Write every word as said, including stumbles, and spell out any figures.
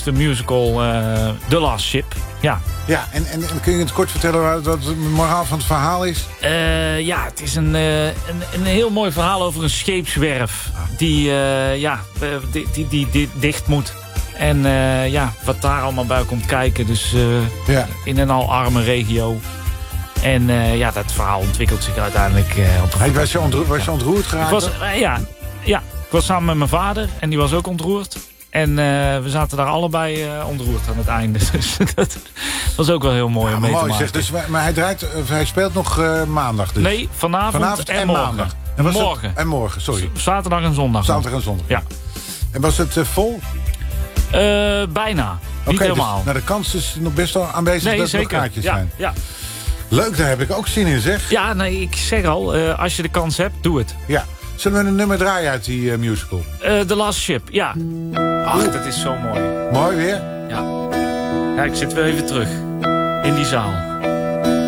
de musical uh, The Last Ship. Ja, ja en, en, en kun je het kort vertellen wat het moraal van het verhaal is? Uh, ja, het is een, uh, een, een heel mooi verhaal over een scheepswerf die, uh, ja, die, die, die, die dicht moet. En uh, ja, wat daar allemaal bij komt kijken. Dus uh, ja. in een al arme regio. En uh, ja, dat verhaal ontwikkelt zich uiteindelijk uh, op een hey, was, je ontroerd, was je ontroerd geraakt? Ik was, uh, ja, ja, ik was samen met mijn vader en die was ook ontroerd. En uh, we zaten daar allebei uh, ontroerd aan het einde. Dus dat was ook wel heel mooi ja, om mee mooi, te maken. Zeg, dus, maar hij, draait, uh, hij speelt nog uh, maandag dus? Nee, vanavond, vanavond en, en morgen. Maandag. En morgen. Het, en morgen, sorry. Zaterdag en zondag. Zaterdag en zondag. Ja. En was het uh, vol? Uh, bijna. Niet okay, helemaal. Dus, nou, de kans is nog best wel aanwezig nee, dat er nog kaartjes ja, zijn. Ja. Leuk, daar heb ik ook zin in, zeg. Ja, nee, ik zeg al, uh, als je de kans hebt, doe het. Ja. Zullen we een nummer draaien uit die uh, musical? Uh, The Last Ship, ja. Ach, dat is zo mooi. Mooi weer? Ja. Ja, ik zit weer even terug. In die zaal.